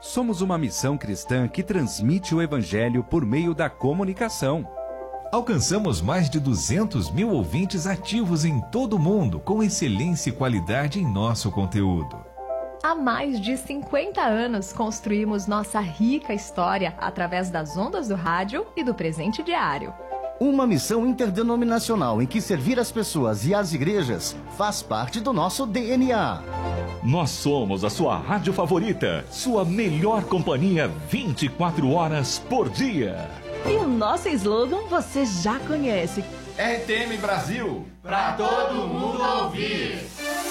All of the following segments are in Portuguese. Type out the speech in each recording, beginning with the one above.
Somos uma missão cristã que transmite o Evangelho por meio da comunicação. Alcançamos mais de 200 mil ouvintes ativos em todo o mundo, com excelência e qualidade em nosso conteúdo. Há mais de 50 anos construímos nossa rica história através das ondas do rádio e do presente diário. Uma missão interdenominacional em que servir as pessoas e as igrejas faz parte do nosso DNA. Nós somos a sua rádio favorita, sua melhor companhia 24 horas por dia. E o nosso slogan você já conhece. RTM Brasil, pra todo mundo ouvir.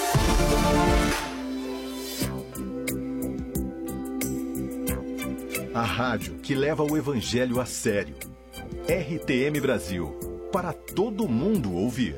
A rádio que leva o evangelho a sério. RTM Brasil, para todo mundo ouvir.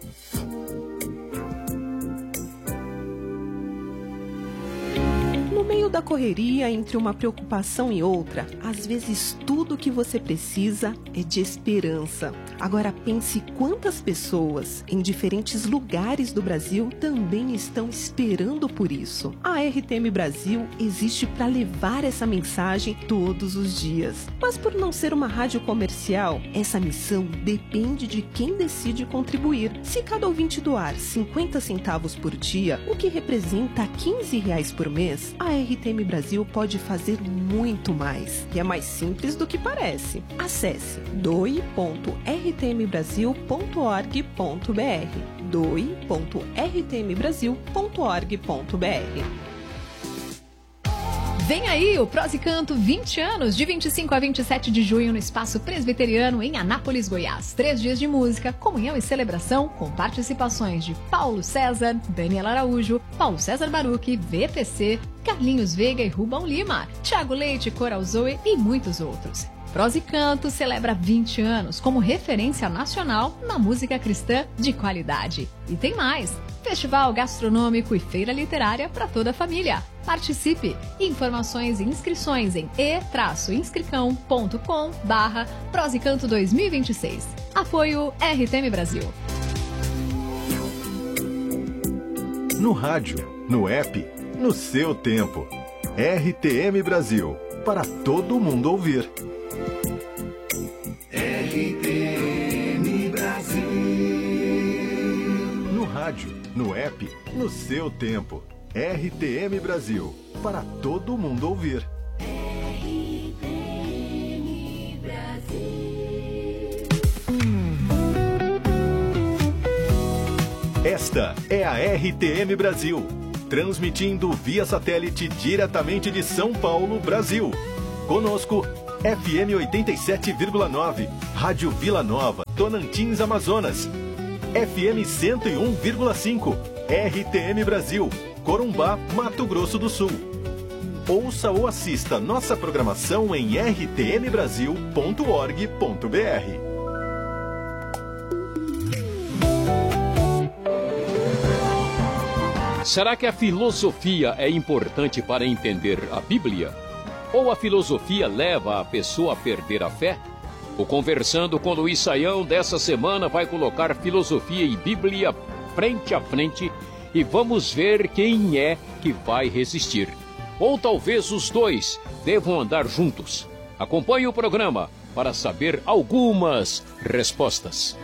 No meio da correria, entre uma preocupação e outra, às vezes tudo o que você precisa é de esperança. Agora pense quantas pessoas em diferentes lugares do Brasil também estão esperando por isso. A RTM Brasil existe para levar essa mensagem todos os dias. Mas por não ser uma rádio comercial, essa missão depende de quem decide contribuir. Se cada ouvinte doar 50 centavos por dia, o que representa R$15 por mês, a RTM Brasil pode fazer muito mais. E é mais simples do que parece. Acesse doe.rtmbrasil.org.br doe.rtmbrasil.org.br. Vem aí o Prosa e Canto 20 anos, de 25 a 27 de junho no Espaço Presbiteriano em Anápolis, Goiás. 3 dias de música, comunhão e celebração com participações de Paulo César, Daniela Araújo, Paulo César Baruch, VPC, Carlinhos Veiga e Rubão Lima, Thiago Leite, Coral Zoe e muitos outros. Prosa e Canto celebra 20 anos como referência nacional na música cristã de qualidade. E tem mais! Festival gastronômico e feira literária para toda a família. Participe! Informações e inscrições em e-inscricão.com/Prosa e Canto 2026. Apoio RTM Brasil. No rádio, no app, no seu tempo. RTM Brasil, para todo mundo ouvir. RTM Brasil. No rádio, no app, no seu tempo. RTM Brasil, para todo mundo ouvir. RTM Brasil. Esta é a RTM Brasil, transmitindo via satélite diretamente de São Paulo, Brasil. Conosco, FM 87,9, Rádio Vila Nova, Tonantins, Amazonas. FM 101,5, RTM Brasil, Corumbá, Mato Grosso do Sul. Ouça ou assista nossa programação em rtmbrasil.org.br. Será que a filosofia é importante para entender a Bíblia? Ou a filosofia leva a pessoa a perder a fé? O Conversando com Luiz Saião dessa semana vai colocar filosofia e Bíblia frente a frente e vamos ver quem é que vai resistir. Ou talvez os dois devam andar juntos. Acompanhe o programa para saber algumas respostas.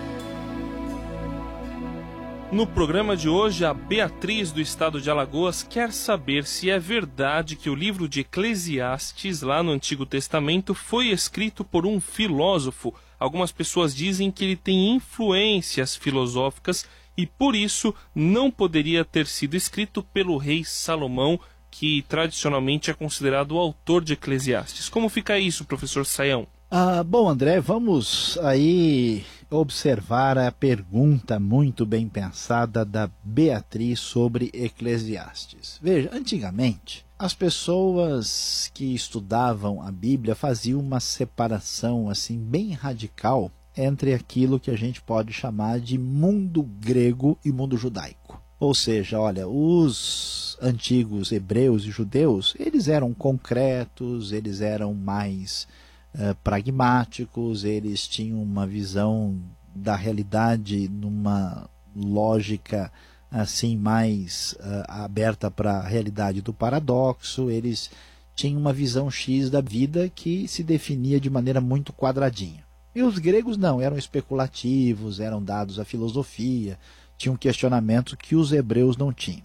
No programa de hoje, a Beatriz do estado de Alagoas quer saber se é verdade que o livro de Eclesiastes, lá no Antigo Testamento, foi escrito por um filósofo. Algumas pessoas dizem que ele tem influências filosóficas e, por isso, não poderia ter sido escrito pelo rei Salomão, que tradicionalmente é considerado o autor de Eclesiastes. Como fica isso, professor Saião? Bom, André, vamos aí observar a pergunta muito bem pensada da Beatriz sobre Eclesiastes. Veja, antigamente, as pessoas que estudavam a Bíblia faziam uma separação assim bem radical entre aquilo que a gente pode chamar de mundo grego e mundo judaico. Ou seja, olha, os antigos hebreus e judeus, eles eram concretos, eles eram mais pragmáticos, eles tinham uma visão da realidade numa lógica assim mais aberta para a realidade do paradoxo, eles tinha uma visão X da vida que se definia de maneira muito quadradinha. E os gregos não, eram especulativos, eram dados à filosofia, tinham questionamentos que os hebreus não tinham.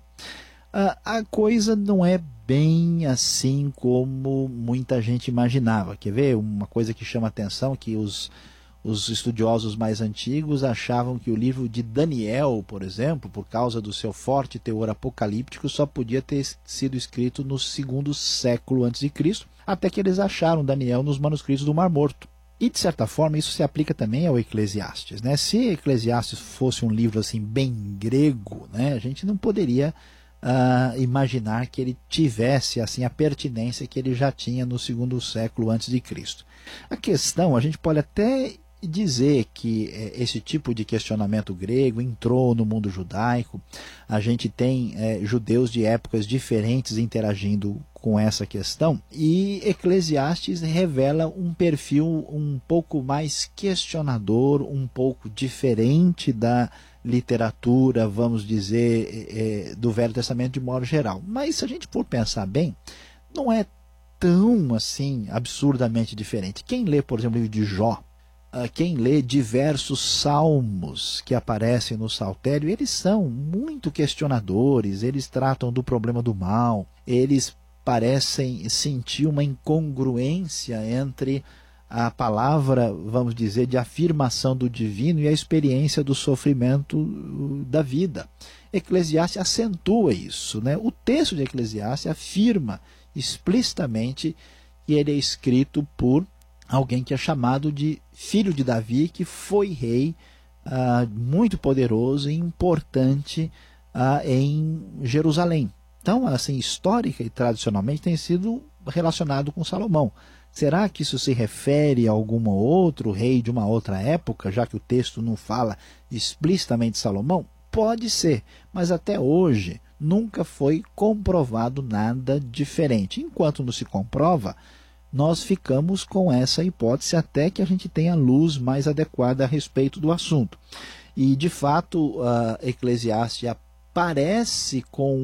A coisa não é bem assim como muita gente imaginava. Quer ver? Uma coisa que chama atenção, que os estudiosos mais antigos achavam que o livro de Daniel, por exemplo, por causa do seu forte teor apocalíptico, só podia ter sido escrito no 2º século a.C., até que eles acharam Daniel nos manuscritos do Mar Morto. E, de certa forma, isso se aplica também ao Eclesiastes, né? Se Eclesiastes fosse um livro assim bem grego, né, a gente não poderia imaginar que ele tivesse assim a pertinência que ele já tinha no 2º século a.C. A questão, a gente pode até dizer que esse tipo de questionamento grego entrou no mundo judaico. A gente tem judeus de épocas diferentes interagindo com essa questão, e Eclesiastes revela um perfil um pouco mais questionador, um pouco diferente da literatura, vamos dizer, do Velho Testamento de modo geral. Mas se a gente for pensar bem, não é tão assim absurdamente diferente. Quem lê, por exemplo, o livro de Jó, quem lê diversos salmos que aparecem no Saltério, eles são muito questionadores, eles tratam do problema do mal, eles parecem sentir uma incongruência entre a palavra, vamos dizer, de afirmação do divino e a experiência do sofrimento da vida. Eclesiastes acentua isso, né? O texto de Eclesiastes afirma explicitamente que ele é escrito por alguém que é chamado de filho de Davi, que foi rei muito poderoso e importante em Jerusalém. Então, assim, histórica e tradicionalmente tem sido relacionado com Salomão. Será que isso se refere a algum outro rei de uma outra época, já que o texto não fala explicitamente de Salomão? Pode ser, mas até hoje nunca foi comprovado nada diferente. Enquanto não se comprova, nós ficamos com essa hipótese até que a gente tenha luz mais adequada a respeito do assunto. E, de fato, Eclesiastes aparece com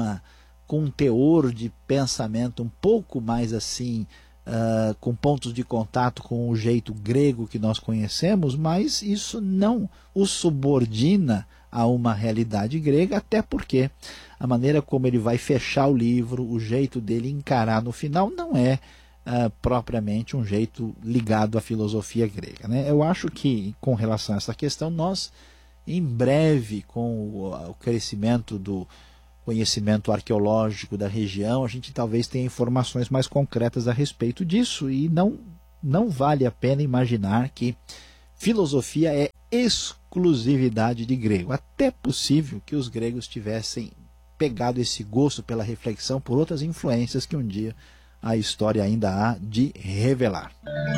um teor de pensamento um pouco mais assim, com pontos de contato com o jeito grego que nós conhecemos, mas isso não o subordina a uma realidade grega, até porque a maneira como ele vai fechar o livro, o jeito dele encarar no final, não é propriamente um jeito ligado à filosofia grega, né? Eu acho que, com relação a essa questão, nós, em breve, com o crescimento do conhecimento arqueológico da região, a gente talvez tenha informações mais concretas a respeito disso, e não vale a pena imaginar que filosofia é exclusividade de grego. Até possível que os gregos tivessem pegado esse gosto pela reflexão por outras influências que um dia a história ainda há de revelar.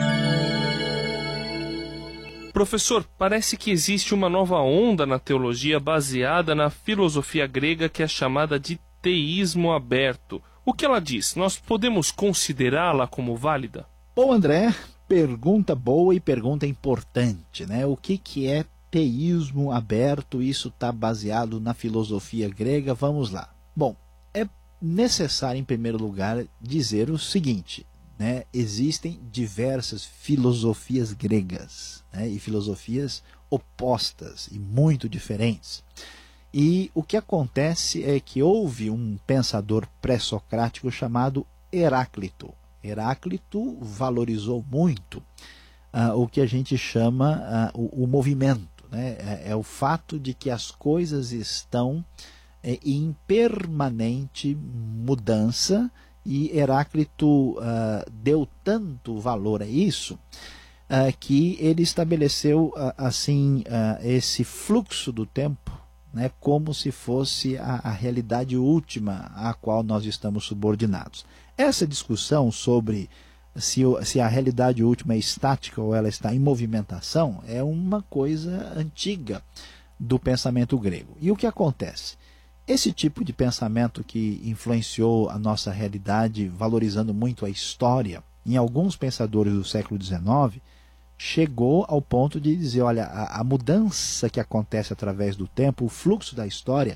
Professor, parece que existe uma nova onda na teologia baseada na filosofia grega que é chamada de teísmo aberto. O que ela diz? Nós podemos considerá-la como válida? Bom, André, pergunta boa e pergunta importante, né? O que é teísmo aberto? Isso está baseado na filosofia grega? Vamos lá. Bom, é necessário, em primeiro lugar, dizer o seguinte, né? Existem diversas filosofias gregas, né? E filosofias opostas e muito diferentes. E o que acontece é que houve um pensador pré-socrático chamado Heráclito. Heráclito valorizou muito o que a gente chama o movimento, né? É o fato de que as coisas estão em permanente mudança, e Heráclito deu tanto valor a isso que ele estabeleceu assim esse fluxo do tempo, né, como se fosse a realidade última à qual nós estamos subordinados. Essa discussão sobre se a realidade última é estática ou ela está em movimentação é uma coisa antiga do pensamento grego. E o que acontece? Esse tipo de pensamento que influenciou a nossa realidade, valorizando muito a história, em alguns pensadores do século XIX, chegou ao ponto de dizer, olha, a mudança que acontece através do tempo, o fluxo da história,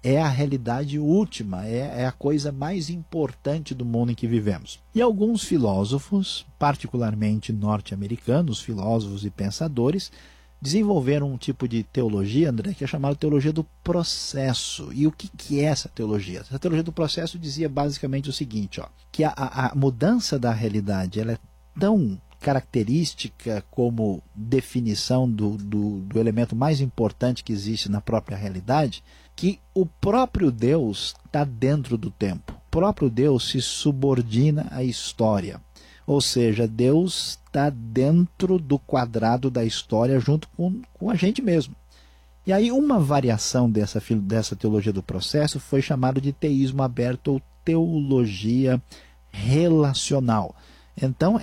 é a realidade última, é a coisa mais importante do mundo em que vivemos. E alguns filósofos, particularmente norte-americanos, filósofos e pensadores, desenvolveram um tipo de teologia, André, que é chamada teologia do processo. E o que é essa teologia? Essa teologia do processo dizia basicamente o seguinte, que a mudança da realidade ela é tão característica como definição do elemento mais importante que existe na própria realidade, que o próprio Deus está dentro do tempo. O próprio Deus se subordina à história. Ou seja, Deus está dentro do quadrado da história junto com a gente mesmo. E aí uma variação dessa teologia do processo foi chamada de teísmo aberto ou teologia relacional. Então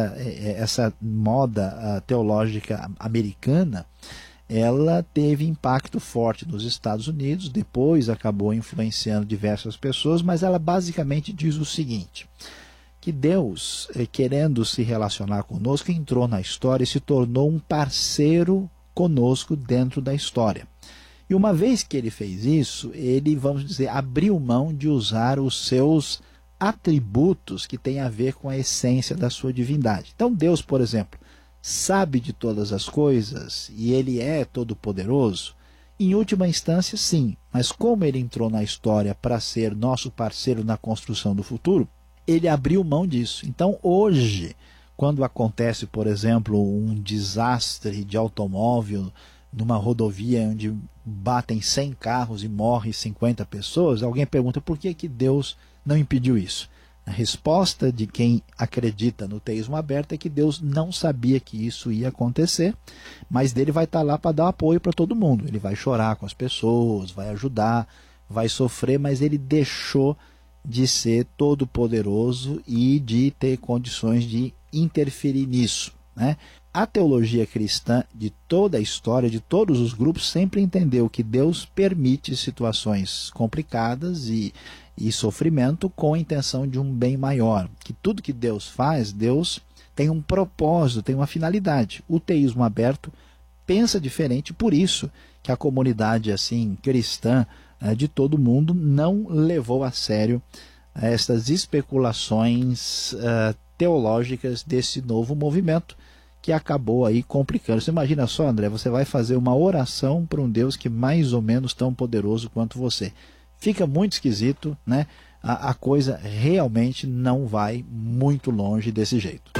essa moda teológica americana, ela teve impacto forte nos Estados Unidos, depois acabou influenciando diversas pessoas, mas ela basicamente diz o seguinte, que Deus, querendo se relacionar conosco, entrou na história e se tornou um parceiro conosco dentro da história. E uma vez que ele fez isso, ele, vamos dizer, abriu mão de usar os seus atributos que têm a ver com a essência da sua divindade. Então Deus, por exemplo, sabe de todas as coisas e ele é todo-poderoso? Em última instância, sim. Mas como ele entrou na história para ser nosso parceiro na construção do futuro, ele abriu mão disso. Então hoje, quando acontece, por exemplo, um desastre de automóvel numa rodovia onde batem 100 carros e morrem 50 pessoas, alguém pergunta por que Deus não impediu isso. A resposta de quem acredita no teísmo aberto é que Deus não sabia que isso ia acontecer, mas dele vai estar lá para dar apoio para todo mundo. Ele vai chorar com as pessoas, vai ajudar, vai sofrer, mas ele deixou de ser todo poderoso e de ter condições de interferir nisso, né? A teologia cristã de toda a história, de todos os grupos, sempre entendeu que Deus permite situações complicadas e sofrimento com a intenção de um bem maior. Que tudo que Deus faz, Deus tem um propósito, tem uma finalidade. O teísmo aberto pensa diferente, por isso que a comunidade assim cristã de todo mundo não levou a sério estas especulações teológicas desse novo movimento que acabou aí complicando. Você imagina só, André, você vai fazer uma oração para um Deus que é mais ou menos tão poderoso quanto você. Fica muito esquisito, né? A coisa realmente não vai muito longe desse jeito.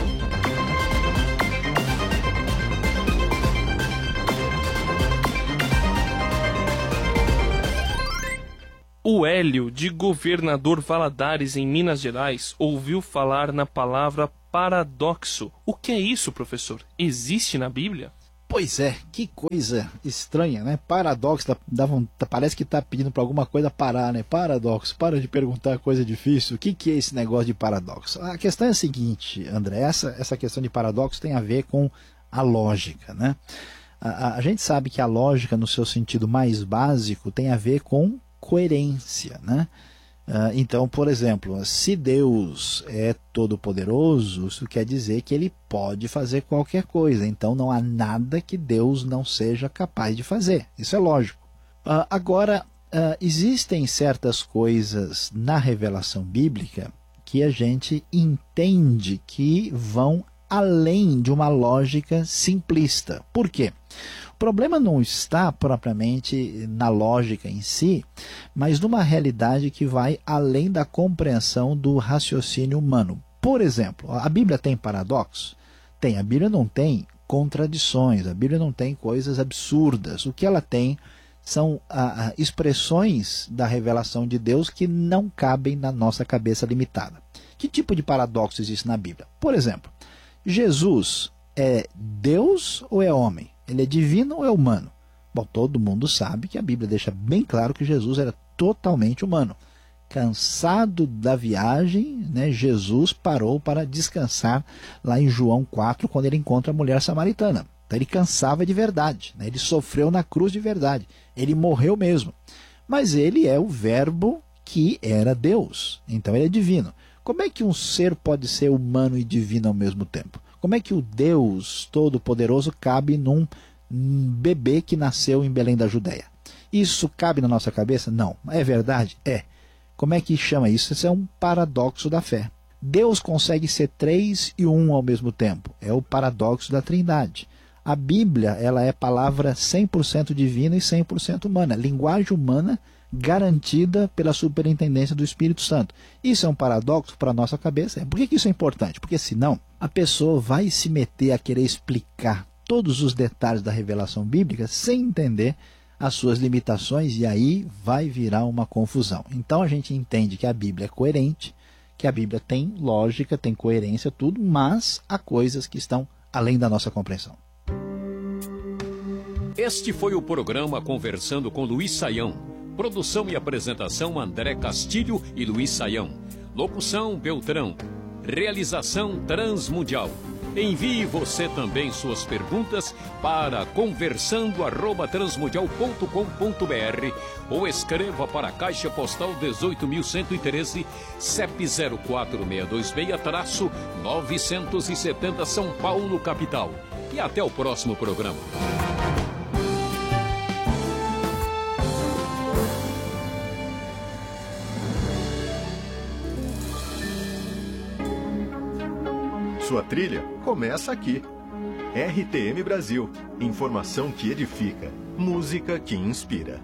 O Hélio, de Governador Valadares, em Minas Gerais, ouviu falar na palavra paradoxo. O que é isso, professor? Existe na Bíblia? Pois é, que coisa estranha, né? Paradoxo, parece que está pedindo para alguma coisa parar, né? Paradoxo, para de perguntar coisa difícil. O que é esse negócio de paradoxo? A questão é a seguinte, André, essa questão de paradoxo tem a ver com a lógica, né? A gente sabe que a lógica, no seu sentido mais básico, tem a ver com coerência, né? Então, por exemplo, se Deus é todo-poderoso, isso quer dizer que ele pode fazer qualquer coisa. Então não há nada que Deus não seja capaz de fazer. Isso é lógico. Agora, existem certas coisas na revelação bíblica que a gente entende que vão além de uma lógica simplista. Por quê? O problema não está propriamente na lógica em si, mas numa realidade que vai além da compreensão do raciocínio humano. Por exemplo, a Bíblia tem paradoxos? Tem. A Bíblia não tem contradições, a Bíblia não tem coisas absurdas. O que ela tem são expressões da revelação de Deus que não cabem na nossa cabeça limitada. Que tipo de paradoxo existe na Bíblia? Por exemplo, Jesus é Deus ou é homem? Ele é divino ou é humano? Bom, todo mundo sabe que a Bíblia deixa bem claro que Jesus era totalmente humano. Cansado da viagem, né, Jesus parou para descansar lá em João 4, quando ele encontra a mulher samaritana. Então ele cansava de verdade, né? Ele sofreu na cruz de verdade, ele morreu mesmo. Mas ele é o verbo que era Deus, então ele é divino. Como é que um ser pode ser humano e divino ao mesmo tempo? Como é que o Deus Todo-Poderoso cabe num bebê que nasceu em Belém da Judéia? Isso cabe na nossa cabeça? Não. É verdade? É. Como é que chama isso? Isso é um paradoxo da fé. Deus consegue ser 3 e 1 ao mesmo tempo. É o paradoxo da Trindade. A Bíblia, ela é palavra 100% divina e 100% humana. Linguagem humana garantida pela superintendência do Espírito Santo. Isso é um paradoxo para a nossa cabeça. Por que isso é importante? Porque senão a pessoa vai se meter a querer explicar todos os detalhes da revelação bíblica sem entender as suas limitações, e aí vai virar uma confusão. Então a gente entende que a Bíblia é coerente, que a Bíblia tem lógica, tem coerência, tudo, mas há coisas que estão além da nossa compreensão. Este foi o programa Conversando com Luiz Saião. Produção e apresentação André Castilho e Luiz Saião. Locução Beltrão. Realização Transmundial. Envie você também suas perguntas para conversando@transmundial.com.br ou escreva para a Caixa Postal 18.113, CEP 04626-970 São Paulo, capital. E até o próximo programa. Sua trilha começa aqui. RTM Brasil. Informação que edifica. Música que inspira.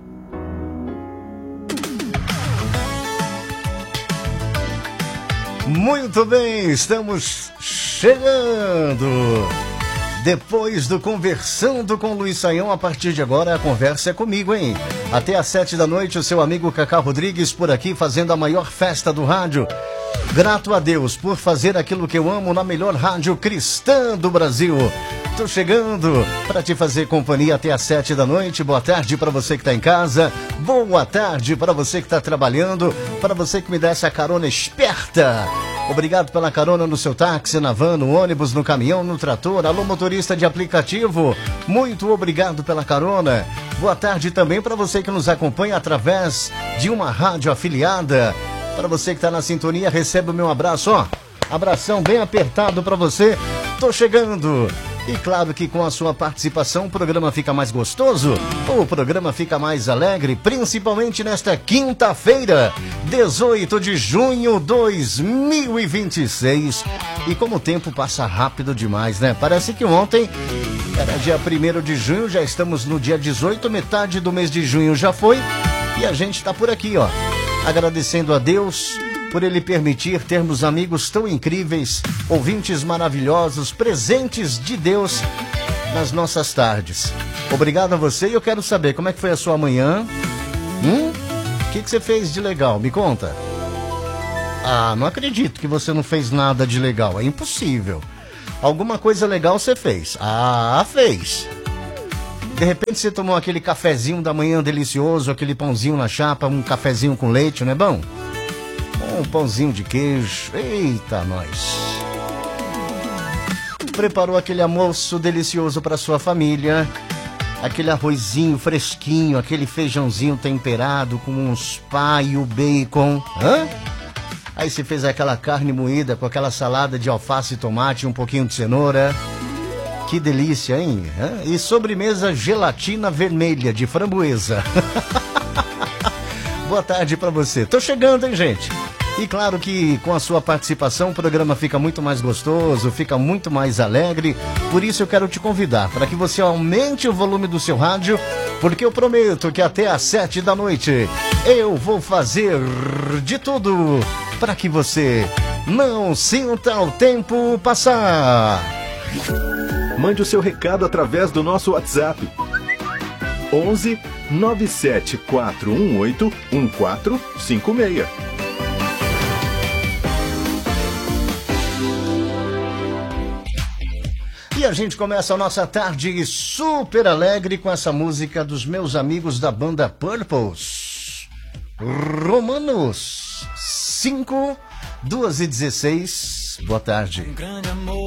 Muito bem, estamos chegando. Depois do Conversando com Luiz Saião, a partir de agora a conversa é comigo, hein? Até às 7 da noite, o seu amigo Cacá Rodrigues por aqui fazendo a maior festa do rádio. Grato a Deus por fazer aquilo que eu amo na melhor rádio cristã do Brasil. Tô chegando para te fazer companhia até às 7 da noite. Boa tarde para você que está em casa. Boa tarde para você que está trabalhando. Para você que me dá essa carona esperta. Obrigado pela carona no seu táxi, na van, no ônibus, no caminhão, no trator. Alô, motorista de aplicativo. Muito obrigado pela carona. Boa tarde também para você que nos acompanha através de uma rádio afiliada. Para você que está na sintonia, recebe o meu abraço, ó. Abração bem apertado para você. Tô chegando. E claro que com a sua participação o programa fica mais gostoso, o programa fica mais alegre, principalmente nesta quinta-feira, 18 de junho de 2026. E como o tempo passa rápido demais, né? Parece que ontem era dia 1º de junho, já estamos no dia 18, metade do mês de junho já foi. E a gente tá por aqui, ó, agradecendo a Deus por Ele permitir termos amigos tão incríveis, ouvintes maravilhosos, presentes de Deus nas nossas tardes. Obrigado a você e eu quero saber como é que foi a sua manhã. O que você fez de legal? Me conta. Ah, não acredito que você não fez nada de legal, é impossível. Alguma coisa legal você fez. Ah, fez. De repente você tomou aquele cafezinho da manhã delicioso, aquele pãozinho na chapa, um cafezinho com leite, não é bom? Um pãozinho de queijo, eita nós. Preparou aquele almoço delicioso para sua família, aquele arrozinho fresquinho, aquele feijãozinho temperado com uns paio, bacon. Aí você fez aquela carne moída com aquela salada de alface e tomate, um pouquinho de cenoura. Que delícia, hein? E sobremesa gelatina vermelha de framboesa. Boa tarde para você. Tô chegando, hein, gente? E claro que com a sua participação o programa fica muito mais gostoso, fica muito mais alegre. Por isso eu quero te convidar para que você aumente o volume do seu rádio, porque eu prometo que até às 7 da noite eu vou fazer de tudo para que você não sinta o tempo passar. Mande o seu recado através do nosso WhatsApp. 11 97 418 1456. E a gente começa a nossa tarde super alegre com essa música dos meus amigos da banda Purples. Romanos 5, 2:16. Boa tarde.